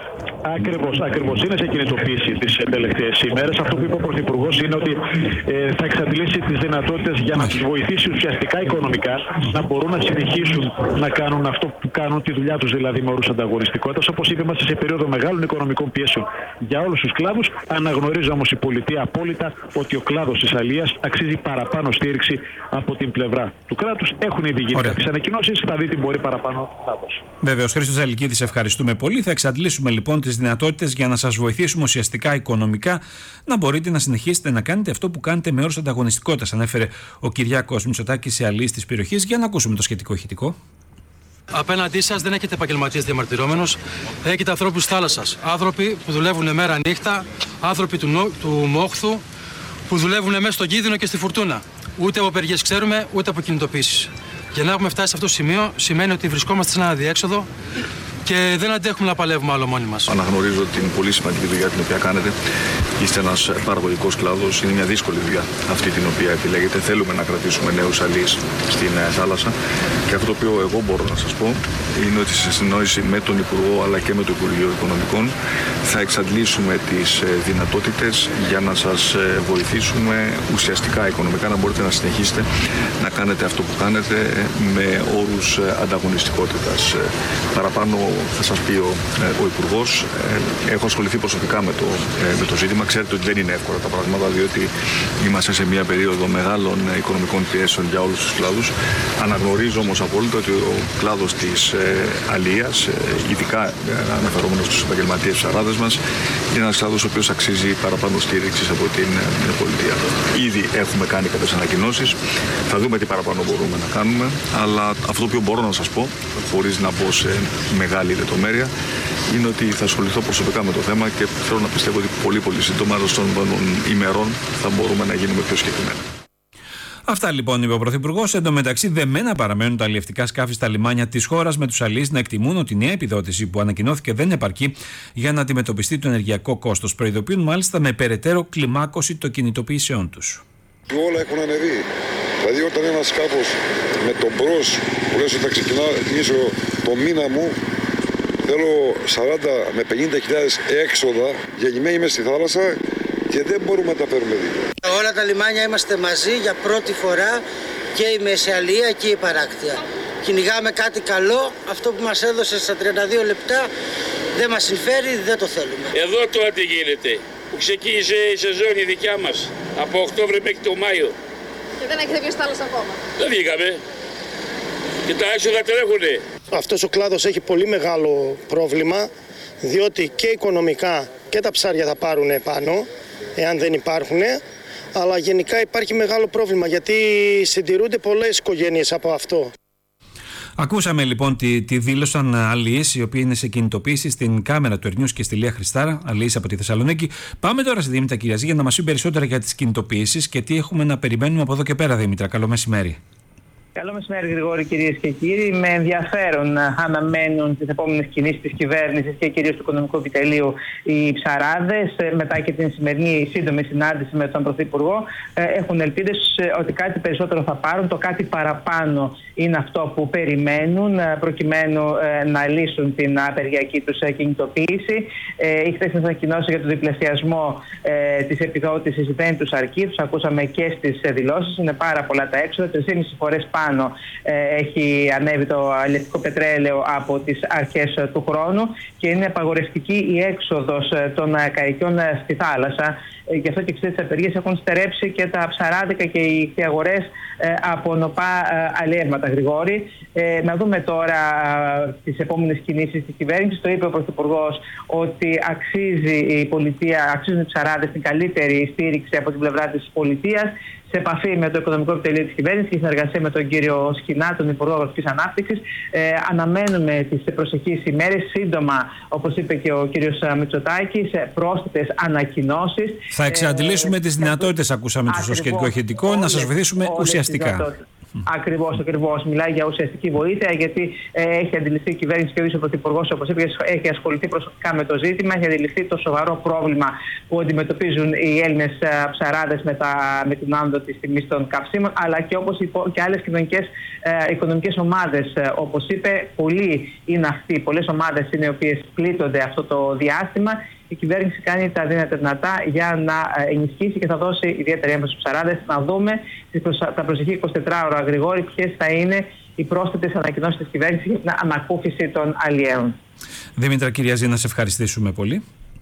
Ακριβώς. Είναι σε κινητοποίηση τις τελευταίες ημέρες. Αυτό που είπε ο Πρωθυπουργός είναι ότι θα εξαντλήσει τις δυνατότητες για να τους βοηθήσει ουσιαστικά οικονομικά να μπορούν να συνεχίσουν να κάνουν αυτό που κάνουν, τη δουλειά τους δηλαδή με όρους ανταγωνιστικότητας. Όπως είπε, είμαστε σε περίοδο μεγάλων οικονομικών πιέσεων για όλους τους κλάδους. Αναγνωρίζει όμως η πολιτεία απόλυτα ότι ο κλάδος της αλίας αξίζει παραπάνω στήριξη από την πλευρά του κράτους. Έχουν ήδη γίνει κάποιες ανακοινώσεις, θα δει τι μπορεί παραπάνω να δώσει. Βέβαιος, Χρήστος Αλικίδης, ευχαριστούμε πολύ. Θα εξαντλήσουμε λοιπόν τις δυνατότητες για να σας βοηθήσουμε ουσιαστικά οικονομικά να μπορείτε να συνεχίσετε να κάνετε αυτό που κάνετε με όρους ανταγωνιστικότητας, ανέφερε ο Κυριάκος Μητσοτάκης σε αλλοίς της περιοχής. Για να ακούσουμε το σχετικό ηχητικό. Απέναντί σας δεν έχετε επαγγελματίες διαμαρτυρόμενους, έχετε ανθρώπους θάλασσας. Άνθρωποι που δουλεύουν μέρα νύχτα, άνθρωποι του μόχθου που δουλεύουν μέσα στον κίνδυνο και στη φουρτούνα. Ούτε από απεργίες ξέρουμε, ούτε από κινητοποίησεις. Για να έχουμε φτάσει σε αυτό το σημείο σημαίνει ότι βρισκόμαστε σε ένα αδιέξοδο και δεν αντέχουμε να παλεύουμε άλλο μόνοι μας. Αναγνωρίζω την πολύ σημαντική δουλειά την οποία κάνετε. Είστε ένας παραγωγικός κλάδος. Είναι μια δύσκολη δουλειά αυτή την οποία επιλέγετε. Θέλουμε να κρατήσουμε νέους αλλοίς στην θάλασσα. Και αυτό το οποίο εγώ μπορώ να σας πω είναι ότι σε συνεννόηση με τον Υπουργό αλλά και με το Υπουργείο Οικονομικών θα εξαντλήσουμε τις δυνατότητες για να σας βοηθήσουμε ουσιαστικά οικονομικά να μπορείτε να συνεχίσετε να κάνετε αυτό που κάνετε με όρους ανταγωνιστικότητας. Παραπάνω θα σας πει ο Υπουργός. Έχω ασχοληθεί προσωπικά με το ζήτημα. Ξέρετε ότι δεν είναι εύκολα τα πράγματα, διότι είμαστε σε μια περίοδο μεγάλων οικονομικών πιέσεων για όλους τους κλάδους. Αναγνωρίζω όμως απόλυτα ότι ο κλάδος της αλίας, ειδικά αναφερόμενος στους επαγγελματίες ψαράδες μας, είναι ένας κλάδος ο οποίος αξίζει παραπάνω στήριξης από την πολιτεία. Ήδη έχουμε κάνει κάποιες ανακοινώσεις. Θα δούμε τι παραπάνω μπορούμε να κάνουμε. Αλλά αυτό το οποίο μπορώ να σας πω, χωρίς να μπω σε μεγάλη λεπτομέρεια, είναι ότι θα ασχοληθώ προσωπικά με το θέμα και θέλω να πιστεύω ότι πολύ σύντομα των ημερών θα μπορούμε να γίνουμε πιο συγκεκριμένα. Αυτά λοιπόν είπε ο Πρωθυπουργός. Εν τω μεταξύ, δεμένα παραμένουν τα αλλιευτικά σκάφη στα λιμάνια της χώρας, με τους αλλοίς να εκτιμούν ότι η νέα επιδότηση που ανακοινώθηκε δεν επαρκεί για να αντιμετωπιστεί το ενεργειακό κόστος. Προειδοποιούν μάλιστα με περαιτέρω κλιμάκωση των κινητοποιήσεων τους. Όλα έχουν ανεβεί. Δηλαδή, όταν ένα σκάφος με τον μπρος που λες ότι θα ξεκινήσω το μήνα μου, θέλω 40 με 50.000 έξοδα γεννημένοι μες στη θάλασσα και δεν μπορούμε να τα φέρουμε δίπλα. Όλα τα λιμάνια είμαστε μαζί για πρώτη φορά, και η Μεσαιαλία και η Παράκτεια. Κυνηγάμε κάτι καλό, αυτό που μας έδωσε στα 32 λεπτά δεν μας συμφέρει, δεν το θέλουμε. Εδώ τώρα τι γίνεται, που ξεκίνησε η σεζόν η δικιά μας, από Οκτώβριο μέχρι το Μάιο. Και δεν έχετε βγει στη θάλασσα ακόμα. Δεν βγήκαμε. Και τα έξοδα τρέχουνε. Αυτός ο κλάδος έχει πολύ μεγάλο πρόβλημα, διότι και οικονομικά και τα ψάρια θα πάρουν πάνω, εάν δεν υπάρχουν, αλλά γενικά υπάρχει μεγάλο πρόβλημα, γιατί συντηρούνται πολλές οικογένειες από αυτό. Ακούσαμε λοιπόν τη δήλωσαν αλλοίς, οι οποίοι είναι σε κινητοποίηση στην κάμερα του Ερνιούς και στη Λία Χριστάρα, αλλοίς από τη Θεσσαλονίκη. Πάμε τώρα στη Δήμητρα Κυριαζή για να μας πει περισσότερα για τις κινητοποιήσεις και τι έχουμε να περιμένουμε από εδώ και πέρα, Δήμητρα. Καλό μεσημέρι. Καλό μεσημέρι, Γρηγόρη, κυρίες και κύριοι. Με ενδιαφέρον αναμένουν τις επόμενες κινήσεις της κυβέρνησης και κυρίως του Οικονομικού Επιτελείου οι ψαράδες. Μετά και την σημερινή σύντομη συνάντηση με τον Πρωθυπουργό, έχουν ελπίδες ότι κάτι περισσότερο θα πάρουν. Το κάτι παραπάνω είναι αυτό που περιμένουν προκειμένου να λύσουν την απεργιακή τους κινητοποίηση. Οι χθεσινές ανακοινώσεις για τον διπλασιασμό της επιδότησης δεν τους αρκεί. Τους ακούσαμε και στις δηλώσεις. Είναι πάρα πολλά τα έξοδα. 3,5 φορές πάνω έχει ανέβει το αλλιευτικό πετρέλαιο από τις αρχές του χρόνου και είναι απαγορευτική η έξοδος των καϊκιών στη θάλασσα. Γι' αυτό και εξαιτίας της απεργίας έχουν στερέψει και τα ψαράδικα και οι αγορές από νοπά αλλιεύματα, Γρηγόρη. Να δούμε τώρα τις επόμενες κινήσεις της κυβέρνησης. Το είπε ο Πρωθυπουργός ότι αξίζει η πολιτεία, αξίζουν οι ψαράδες την καλύτερη στήριξη από την πλευρά της πολιτείας. Σε επαφή με το Οικονομικό Επιτελείο της κυβέρνησης και συνεργασία με τον κύριο Σχοινά, τον Υπουργό Αγροτικής Ανάπτυξης, αναμένουμε τις προσεχείς ημέρες, σύντομα, όπως είπε και ο κύριος Μητσοτάκης, πρόσθετες ανακοινώσεις. Θα εξαντλήσουμε τις δυνατότητες, ακούσαμε το σχετικό ηχητικό, να σας βοηθήσουμε ουσιαστικά. Ακριβώς. Μιλάει για ουσιαστική βοήθεια, γιατί έχει αντιληφθεί η κυβέρνηση και ο ίδιος ο Πρωθυπουργός, όπως είπε, έχει ασχοληθεί προσωπικά με το ζήτημα, έχει αντιληφθεί το σοβαρό πρόβλημα που αντιμετωπίζουν οι Έλληνες ψαράδες με την άνοδο της τιμής των καυσίμων, αλλά και όπως και άλλες οικονομικές ομάδες. Όπως είπε, πολλές ομάδες είναι οι οποίες πλήττονται αυτό το διάστημα. Η κυβέρνηση κάνει τα δυνατά για να ενισχύσει και θα δώσει ιδιαίτερη έμφαση στους ψαράδες. Να δούμε τα προσεχή 24 ώρα, Γρηγόρη, ποιες θα είναι οι πρόσθετες ανακοινώσεις της κυβέρνησης για την ανακούφιση των αλλιέων. Δήμητρα Κυριαζή, να σε ευχαριστήσουμε πολύ.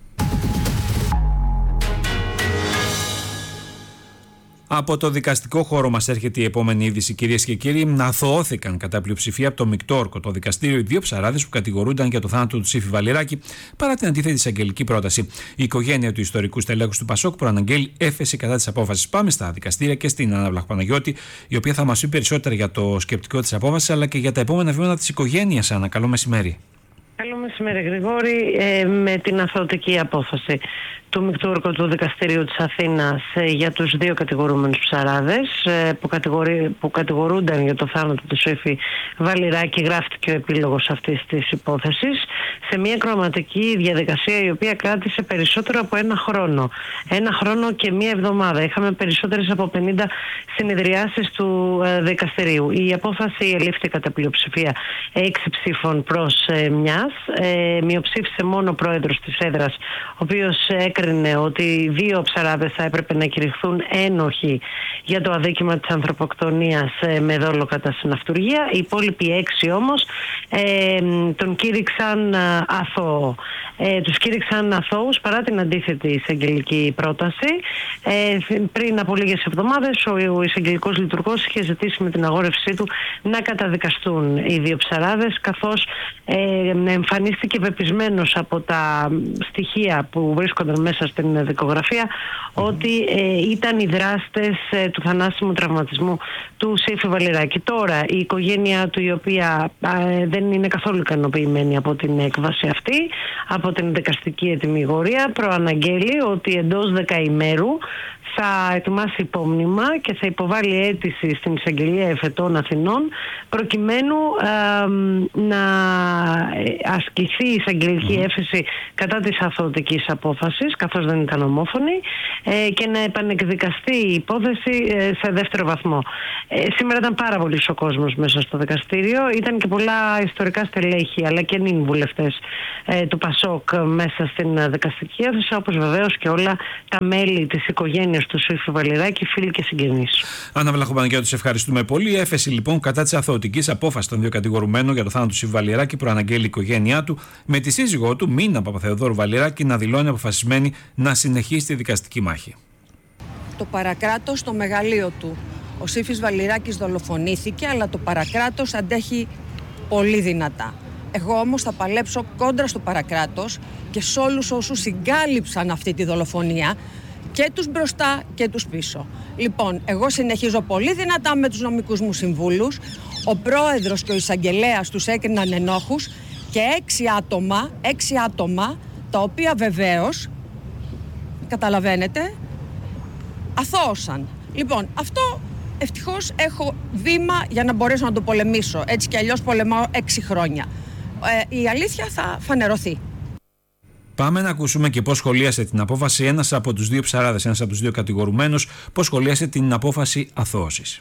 Από το δικαστικό χώρο μας έρχεται η επόμενη είδηση, κυρίες και κύριοι. Αθωώθηκαν κατά πλειοψηφία από το μεικτό όρκο το δικαστήριο οι δύο ψαράδες που κατηγορούνταν για το θάνατο του Ψήφι Βαλιράκη, παρά την αντίθετη εισαγγελική πρόταση. Η οικογένεια του ιστορικού στελέχους του Πασόκ προαναγγέλει έφεση κατά της απόφασης. Πάμε στα δικαστήρια και στην Άννα Βλαχοπαναγιώτη, η οποία θα μας πει περισσότερα για το σκεπτικό της απόφασης αλλά και για τα επόμενα βήματα της οικογένειας. Άννα, καλό μεσημέρι. Καλό μεσημέρι, Γρηγόρη. Με την αθωωτική απόφαση του μεικτού όρκου του Δικαστηρίου της Αθήνας για τους δύο κατηγορούμενους ψαράδες που κατηγορούνταν για το θάνατο του Ψήφι Βαλιράκη, γράφτηκε ο επίλογος αυτής της υπόθεσης σε μια κροματική διαδικασία η οποία κράτησε περισσότερο από ένα χρόνο. Ένα χρόνο και μία εβδομάδα. Είχαμε περισσότερες από 50 συνεδριάσεις του δικαστηρίου. Η απόφαση ελήφθη κατά πλειοψηφία 6 ψήφων προς μιας. Μειοψήφισε μόνο ο πρόεδρος της έδρας, ο οποίος έκρινε ότι δύο ψαράδες θα έπρεπε να κηρυχθούν ένοχοι για το αδίκημα της ανθρωποκτονίας με δόλο κατά συναυτουργία. Οι υπόλοιποι 6 όμως τον κήρυξαν αθώο. Τους κήρυξαν αθώους παρά την αντίθετη εισαγγελική πρόταση. Πριν από λίγες εβδομάδες ο εισαγγελικός λειτουργός είχε ζητήσει με την αγόρευσή του να καταδικαστούν οι δύο ψαράδες, καθώς εμφανίστηκε πεπισμένος από τα στοιχεία που βρίσκονταν μέσα στην δικογραφία ότι ήταν οι δράστες του θανάσιμου τραυματισμού του Ψήφι Βαλιράκη. Τώρα η οικογένειά του, η οποία δεν είναι καθόλου ικανοποιημένη από την έκβαση αυτή, από την δικαστική ετυμηγορία, προαναγγέλει ότι εντός 10 ημέρου θα ετοιμάσει υπόμνημα και θα υποβάλει αίτηση στην Εισαγγελία Εφετών Αθηνών προκειμένου να ασκηθεί η εισαγγελική έφεση κατά της αθωωτικής απόφασης, καθώς δεν ήταν ομόφωνη, και να επανεκδικαστεί η υπόθεση σε δεύτερο βαθμό. Σήμερα ήταν πάρα πολύ ο κόσμος μέσα στο δικαστήριο. Ήταν και πολλά ιστορικά στελέχη αλλά και νυν βουλευτές του Πασόκ μέσα στην δικαστική αίθουσα, όπως βεβαίως και όλα τα μέλη της οικογένειας του Ψήφι Βαλιράκη, φίλοι και συγγενείς. Άννα Βλαχοπαναγιώτη, σε ευχαριστούμε πολύ. Η έφεση λοιπόν κατά της αθωωτικής απόφασης των δύο κατηγορουμένων για το θάνατο του Ψήφι Βαλιράκη προαναγγέλει η οικογένειά του, με τη σύζυγό του Μίνα Παπαθεοδόρου Βαλιράκη να δηλώνει αποφασισμένη να συνεχίσει τη δικαστική μάχη. Το παρακράτος στο μεγαλείο του. Ο Ψήφις Βαλιράκης δολοφονήθηκε, αλλά το παρακράτος αντέχει πολύ δυνατά. Εγώ όμως θα παλέψω κόντρα στο παρακράτος και σε όλους όσους συγκάλυψαν αυτή τη δολοφονία, και τους μπροστά και τους πίσω. Λοιπόν, εγώ συνεχίζω πολύ δυνατά με τους νομικούς μου συμβούλους. Ο πρόεδρος και ο εισαγγελέας τους έκριναν ενόχους και 6 άτομα, τα οποία βεβαίως, καταλαβαίνετε, αθώωσαν. Λοιπόν, αυτό ευτυχώς έχω βήμα για να μπορέσω να το πολεμήσω. Έτσι κι αλλιώς πολεμάω 6 χρόνια. Η αλήθεια θα φανερωθεί. Πάμε να ακούσουμε και πώς σχολίασε την απόφαση ένας από τους δύο ψαράδες, ένας από τους δύο κατηγορουμένους, πώς σχολίασε την απόφαση αθώωσης.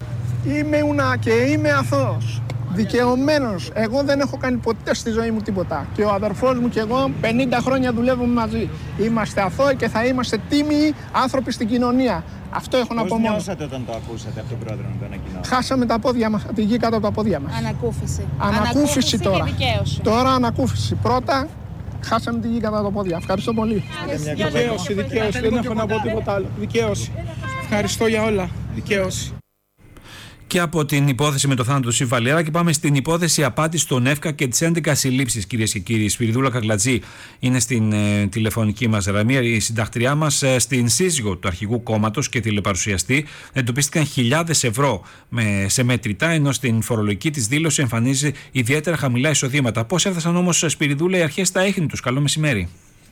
Είμαι αθώος. Δικαιωμένος. Εγώ δεν έχω κάνει ποτέ στη ζωή μου τίποτα. Και ο αδερφός μου και εγώ 50 χρόνια δουλεύουμε μαζί. Είμαστε αθώοι και θα είμαστε τίμιοι άνθρωποι στην κοινωνία. Αυτό έχω να πω μόνο. Πώς νιώσατε όταν το ακούσατε από τον πρόεδρο να το ανακοινώσει? Χάσαμε τα πόδια μας, τη γη κάτω από τα πόδια μας. Ανακούφιση τώρα. Τώρα ανακούφιση. Πρώτα χάσαμε τη γη κάτω από τα πόδια. Ευχαριστώ πολύ. Δικαίωση. Δεν έχω να πω τίποτα άλλο. Δικαίωση. Ευχαριστώ για όλα. Δικαίωση. Και από την υπόθεση με το θάνατο του Σύφη Βαλιράκη πάμε στην υπόθεση απάτη στον ΕΦΚΑ και τις 11 συλλήψεις, κυρίες και κύριοι. Η Σπυριδούλα Κακλατζή είναι στην τηλεφωνική μας γραμμή, η συντακτριά μας. Στην σύζυγο του αρχηγού κόμματος και τηλεπαρουσιαστή εντοπίστηκαν χιλιάδες ευρώ σε μετρητά, ενώ στην φορολογική της δήλωση εμφανίζει ιδιαίτερα χαμηλά εισοδήματα. Πώς έφτασαν όμως, Σπυριδούλα, οι αρχές στα ίχνη τους? Καλό μεσημέρι.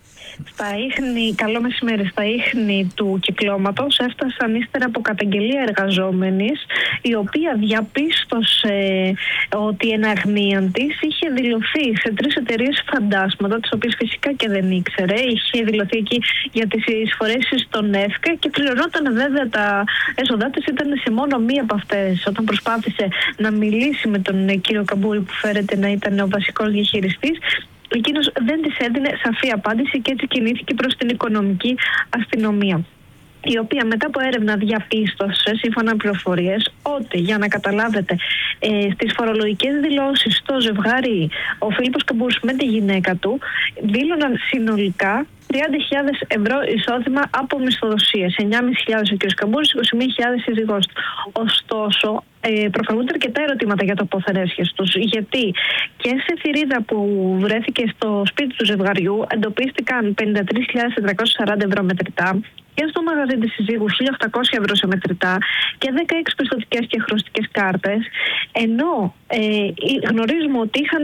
Καλό μεσημέρι. Στα ίχνη του κυκλώματος έφτασαν ύστερα από καταγγελία εργαζόμενης, η οποία διαπίστωσε ότι η εναγνία της είχε δηλωθεί σε 3 εταιρείες φαντάσματα, τις οποίες φυσικά και δεν ήξερε. Είχε δηλωθεί εκεί για τις εισφορές στον ΕΦΚΑ και πληρωνόταν, βέβαια, τα έσοδά της ήταν σε μόνο μία από αυτές. Όταν προσπάθησε να μιλήσει με τον κύριο Καμπούρη, που φέρεται να ήταν ο βασικός διαχειριστής, εκείνος δεν της έδινε σαφή απάντηση και έτσι κινήθηκε προς την οικονομική αστυνομία, η οποία μετά από έρευνα διαπίστωσε, σύμφωνα με πληροφορίες, ότι, για να καταλάβετε, στις φορολογικές δηλώσεις στο ζευγάρι, ο Φίλιππος Καμπούρης με τη γυναίκα του δήλωναν συνολικά 30.000 ευρώ εισόδημα από μισθοδοσίες. 9.500 ο κ. Καμπούρης, 21.000 σύζυγός του. Ωστόσο, προκαλούνται αρκετά ερωτήματα για το πόθεν έσχες τους, γιατί και σε θηρίδα που βρέθηκε στο σπίτι του ζευγαριού εντοπίστηκαν 53.440 ευρώ μετρητά, και στο μαγαζί της συζύγου 1.800 ευρώ σε μετρητά και 16 πιστωτικές και χρωστικές κάρτες, ενώ γνωρίζουμε ότι είχαν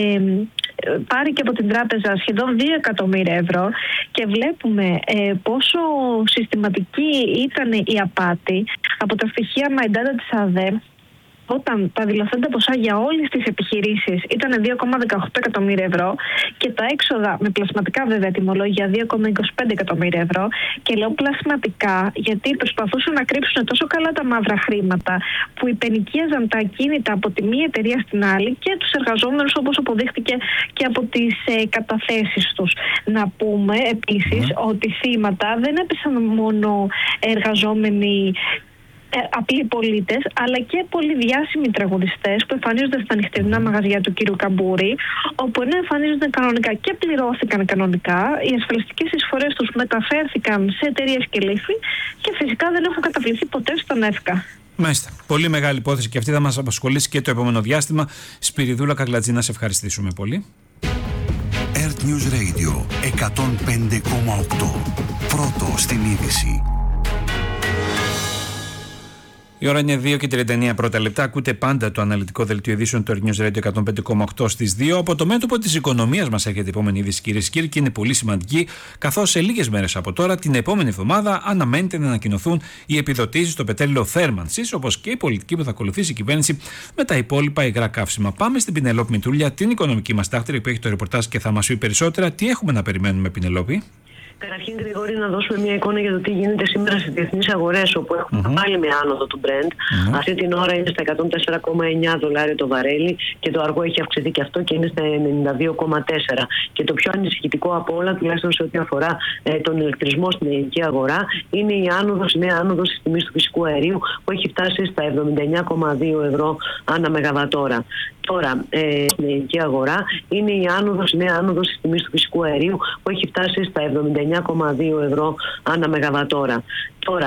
πάρει και από την τράπεζα σχεδόν 2 εκατομμύρια ευρώ, και βλέπουμε πόσο συστηματική ήταν η απάτη από τα στοιχεία MyData της ΑΔΕ, όταν τα δηλωθέντα ποσά για όλες τις επιχειρήσεις ήταν 2,18 εκατομμύρια ευρώ και τα έξοδα με πλασματικά, βέβαια, τιμολόγια 2,25 εκατομμύρια ευρώ. Και λέω πλασματικά γιατί προσπαθούσαν να κρύψουν τόσο καλά τα μαύρα χρήματα που υπενοικίαζαν τα ακίνητα από τη μία εταιρεία στην άλλη και τους εργαζόμενους, όπως αποδείχτηκε και από τις καταθέσεις τους. Να πούμε επίσης ότι θύματα δεν έπεσαν μόνο εργαζόμενοι, απλοί πολίτες, αλλά και πολύ διάσημοι τραγουδιστές που εμφανίζονται στα νυχτερινά μαγαζιά του κύριου Καμπούρη, όπου ενώ εμφανίζονται κανονικά και πληρώθηκαν κανονικά, οι ασφαλιστικές εισφορές τους μεταφέρθηκαν σε εταιρείες και λύφη και φυσικά δεν έχουν καταβληθεί ποτέ στον ΕΦΚΑ. Μάλιστα. Πολύ μεγάλη υπόθεση και αυτή θα μας απασχολήσει και το επόμενο διάστημα. Σπυριδούλα Κακλατζή, να σε ευχαριστήσουμε πολύ. Earth News Radio 105,8. Πρώτο στην είδηση. Η ώρα είναι 2 και 39 πρώτα λεπτά. Ακούτε πάντα το αναλυτικό δελτίο ειδήσεων του Earth News Radio 105,8 στις 2. Από το μέτωπο της οικονομίας μας έρχεται η επόμενη είδηση, κυρίες και κύριοι, και είναι πολύ σημαντική, καθώς σε λίγες μέρες από τώρα, την επόμενη εβδομάδα, αναμένεται να ανακοινωθούν οι επιδοτήσεις στο πετρέλαιο θέρμανσης, όπως και η πολιτική που θα ακολουθήσει η κυβέρνηση με τα υπόλοιπα υγρά καύσιμα. Πάμε στην Πινελόπη Μητρούλια, την οικονομική μας τάχτηρη, που έχει το ρεπορτάζ και θα μας πει περισσότερα. Τι έχουμε να περιμένουμε, Πινελόπη? Καταρχήν, Γρηγόρη, να δώσουμε μια εικόνα για το τι γίνεται σήμερα στις διεθνείς αγορές, όπου έχουμε πάλι με άνοδο του Brent. Αυτή την ώρα είναι στα $104,9 το βαρέλι και το αργό έχει αυξηθεί και αυτό και είναι στα 92,4. Και το πιο ανησυχητικό από όλα, τουλάχιστον σε ό,τι αφορά τον ηλεκτρισμό στην ελληνική αγορά, είναι η νέα άνοδος της τιμής του φυσικού αερίου, που έχει φτάσει στα 79,2 ευρώ ανά μεγαβατόρα. Τώρα, στην ελληνική αγορά είναι η νέα άνοδος της τιμής του φυσικού αερίου, που έχει φτάσει στα 79,2 ευρώ ανά μεγαβατόρα. Τώρα,